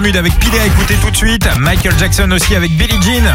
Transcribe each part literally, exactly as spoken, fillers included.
Avec Pilé à écouter tout de suite. Michael Jackson aussi avec Billie Jean.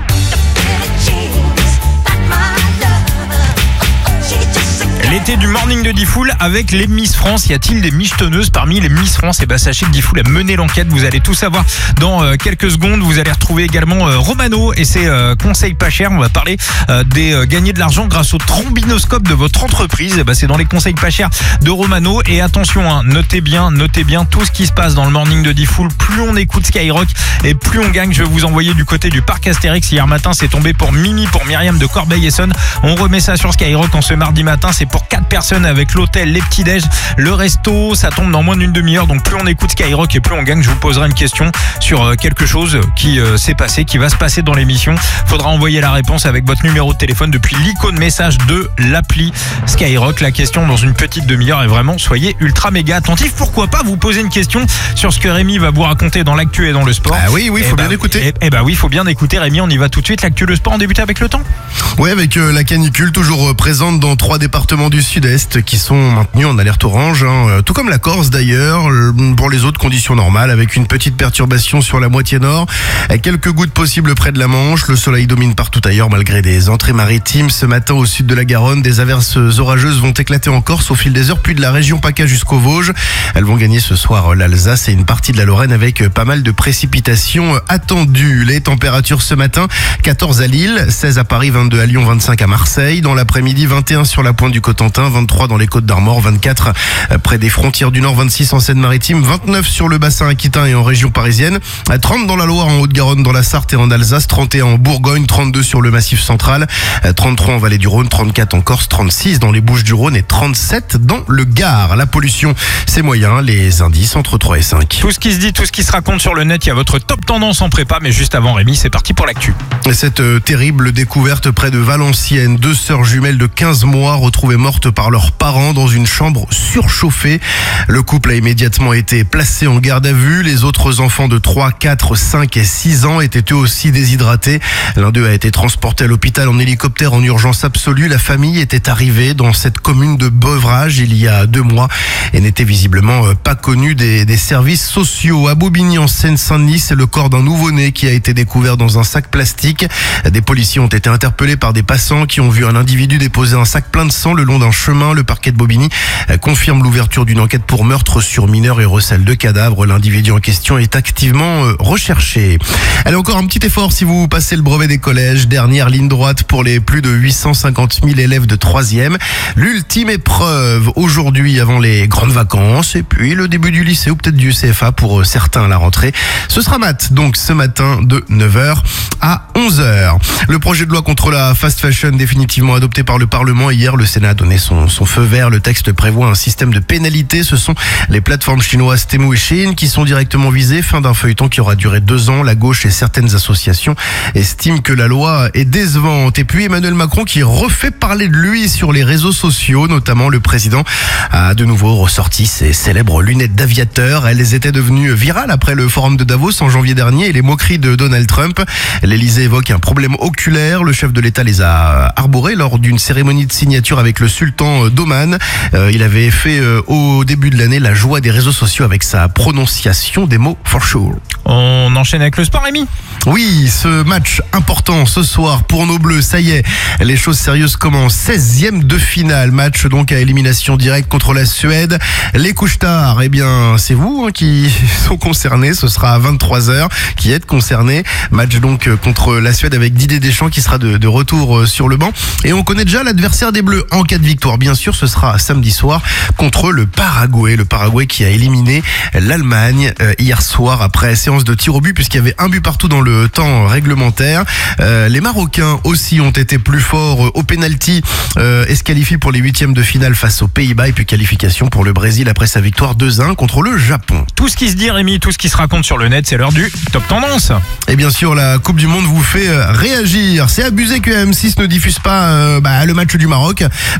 L'été du morning de Diffoul avec les Miss France. Y a-t-il des michetonneuses parmi les Miss France? Et bah sachez que Diffoul a mené l'enquête. Vous allez tout savoir dans euh, quelques secondes. Vous allez retrouver également euh, Romano et ses euh, conseils pas chers. On va parler euh, des euh, gagner de l'argent grâce au trombinoscope de votre entreprise. Et bah c'est dans les conseils pas chers de Romano. Et attention, hein, notez bien, notez bien tout ce qui se passe dans le morning de Diffoul. Plus on écoute Skyrock et plus on gagne. Je vais vous envoyer du côté du parc Astérix. Hier matin, c'est tombé pour Mimi, pour Myriam de Corbeil-Essonnes. On remet ça sur Skyrock en ce mardi matin. C'est pour quatre personnes avec l'hôtel, les petits-déj, le resto. Ça tombe dans moins d'une demi-heure. Donc plus on écoute Skyrock et plus on gagne. Je vous poserai une question sur quelque chose qui euh, s'est passé, qui va se passer dans l'émission. Faudra envoyer la réponse avec votre numéro de téléphone depuis l'icône message de l'appli Skyrock. La question dans une petite demi-heure et vraiment soyez ultra méga attentifs. Pourquoi pas vous poser une question sur ce que Rémi va vous raconter dans l'actu et dans le sport. Ah oui, oui, il faut bah, bien écouter. Eh, eh bah oui, il faut bien écouter Rémi. On y va tout de suite. L'actu, le sport, on débute avec le temps. Oui, avec euh, la canicule toujours euh, présente dans trois départements du sud-est qui sont maintenus en alerte orange, hein, euh, tout comme la Corse d'ailleurs. Euh, pour les autres, conditions normales avec une petite perturbation sur la moitié nord, euh, quelques gouttes possibles près de la Manche. Le soleil domine partout ailleurs malgré des entrées maritimes. Ce matin au sud de la Garonne, des averses orageuses vont éclater en Corse au fil des heures, puis de la région PACA jusqu'aux Vosges. Elles vont gagner ce soir l'Alsace et une partie de la Lorraine avec pas mal de précipitations attendues. Les températures ce matin, quatorze à Lille, seize à Paris, vingt-deux à Lyon, vingt-cinq à Marseille. Dans l'après-midi, vingt et un sur la pointe du Cotentin, vingt-trois dans les Côtes d'Armor, vingt-quatre près des frontières du Nord, vingt-six en Seine-Maritime, vingt-neuf sur le bassin aquitain et en région parisienne, trente dans la Loire, en Haute-Garonne, dans la Sarthe et en Alsace, trente et un en Bourgogne, trente-deux sur le Massif central, trente-trois en Vallée du Rhône, trente-quatre en Corse, trente-six dans les Bouches-du-Rhône et trente-sept dans le Gard. La pollution, c'est moyen, les indices entre trois et cinq. Tout ce qui se dit, tout ce qui se raconte sur le net, il y a votre top tendance en prépa, mais juste avant Rémi, c'est parti pour l'actu. Cette euh, terrible découverte près de Valenciennes, deux sœurs jumelles de quinze mois retrouvées mortes par leurs parents dans une chambre surchauffée. Le couple a immédiatement été placé en garde à vue. Les autres enfants de trois, quatre, cinq et six ans étaient eux aussi déshydratés. L'un d'eux a été transporté à l'hôpital en hélicoptère en urgence absolue. La famille était arrivée dans cette commune de Beuvrages il y a deux mois et n'était visiblement pas connue des, des services sociaux. À Bobigny en Seine-Saint-Denis, c'est le corps d'un nouveau-né qui a été découvert dans un sac plastique. Des policiers ont été interpellés par des passants qui ont vu un individu déposer un sac plein de sang le long d'un chemin. Le parquet de Bobigny confirme l'ouverture d'une enquête pour meurtre sur mineur et recel de cadavres. L'individu en question est activement recherché. Allez, encore un petit effort si vous passez le brevet des collèges. Dernière ligne droite pour les plus de huit cent cinquante mille élèves de troisième. L'ultime épreuve aujourd'hui avant les grandes vacances et puis le début du lycée ou peut-être du C F A pour certains à la rentrée. Ce sera maths donc ce matin de neuf heures à onze heures. Le projet de loi contre la fast fashion définitivement adopté par le Parlement hier. Le Sénat a donné son, son feu vert. Le texte prévoit un système de pénalité. Ce sont les plateformes chinoises Temu et Shein qui sont directement visées. Fin d'un feuilleton qui aura duré deux ans. La gauche et certaines associations estiment que la loi est décevante. Et puis Emmanuel Macron qui refait parler de lui sur les réseaux sociaux. Notamment le président a de nouveau ressorti ses célèbres lunettes d'aviateur. Elles étaient devenues virales après le forum de Davos en janvier dernier et les moqueries de Donald Trump. L'Elysée évoque un problème oculaire. Le chef de l'État les a arborées lors d'une cérémonie de signature avec le sultan d'Oman. Euh, il avait fait euh, au début de l'année la joie des réseaux sociaux avec sa prononciation des mots for sure. On enchaîne avec le sport, Rémi. Oui, ce match important ce soir pour nos Bleus, ça y est, les choses sérieuses commencent. seizième de finale, match donc à élimination directe contre la Suède. Les couches tard, eh bien c'est vous hein, qui sont concernés, ce sera à vingt-trois heures, qui êtes concernés. Match donc contre la Suède avec Didier Deschamps qui sera de, de retour sur le banc. Et on connaît déjà l'adversaire des Bleus en cas de victoire. Bien sûr, ce sera samedi soir contre le Paraguay. Le Paraguay qui a éliminé l'Allemagne euh, hier soir après séance de tir au but puisqu'il y avait un but partout dans le temps réglementaire. Euh, les Marocains aussi ont été plus forts au pénalty euh, et se qualifient pour les huitièmes de finale face aux Pays-Bas et puis qualification pour le Brésil après sa victoire deux un contre le Japon. Tout ce qui se dit, Rémi, tout ce qui se raconte sur le net, c'est l'heure du Top Tendance. Et bien sûr, la Coupe du Monde vous fait réagir. C'est abusé que M six ne diffuse pas euh, bah, le match du Maroc. Moi,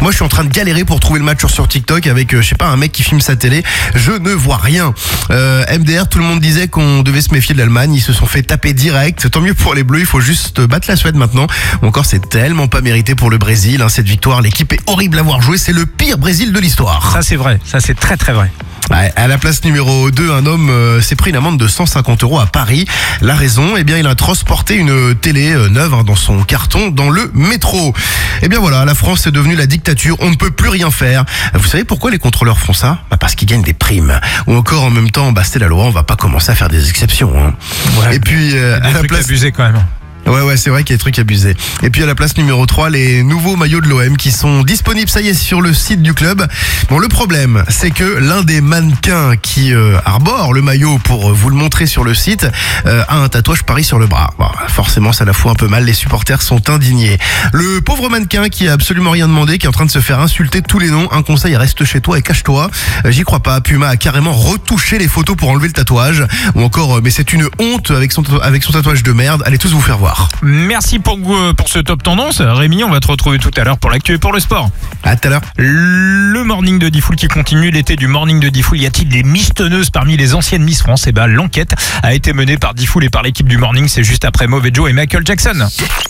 moi je suis en train de galérer pour trouver le match sur TikTok avec, euh, je sais pas, un mec qui filme sa télé. Je ne vois rien. Euh, M D R, tout le monde disait qu'on devait se méfier de l'Allemagne. Ils se sont fait taper direct. Tant mieux pour les Bleus, il faut juste battre la Suède maintenant. Ou encore, c'est tellement pas mérité pour le Brésil, hein, cette victoire. L'équipe est horrible à voir jouer. C'est le pire Brésil de l'histoire. Ça c'est vrai, ça c'est très très vrai. Ouais, à la place numéro deux, un homme euh, s'est pris une amende de cent cinquante euros à Paris. La raison, eh bien, il a transporté une télé euh, neuve hein, dans son carton dans le métro. Eh bien voilà, la France est devenue la dictature, on ne peut plus rien faire. Vous savez pourquoi les contrôleurs font ça ? Bah parce qu'ils gagnent des primes. Ou encore en même temps, bah c'est la loi, on va pas commencer à faire des exceptions. Hein. Ouais, Et puis euh, des à la trucs place... abusés quand même. Ouais ouais c'est vrai qu'il y a des trucs abusés. Et puis à la place numéro trois, les nouveaux maillots de l'O M qui sont disponibles, ça y est, sur le site du club. Bon, le problème, c'est que l'un des mannequins qui euh, arbore le maillot pour vous le montrer sur le site euh, a un tatouage Paris sur le bras. Bon, forcément ça la fout un peu mal, les supporters sont indignés. Le pauvre mannequin qui a absolument rien demandé, qui est en train de se faire insulter de tous les noms, un conseil, reste chez toi et cache-toi. Euh, j'y crois pas, Puma a carrément retouché les photos pour enlever le tatouage. Ou encore, euh, mais c'est une honte avec son, avec son tatouage de merde, allez tous vous faire voir. Merci pour, pour ce top tendance. Rémi, on va te retrouver tout à l'heure pour l'actu et pour le sport. À tout à l'heure. Le morning de Diffoul qui continue. L'été du morning de Diffoul. Y a-t-il des michetonneuses parmi les anciennes Miss France ? Eh ben, l'enquête a été menée par Diffoul et par l'équipe du morning. C'est juste après Mauvais Joe et Michael Jackson.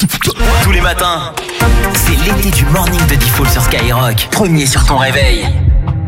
Tous les matins, c'est l'été du morning de Diffoul sur Skyrock. Premier sur ton réveil.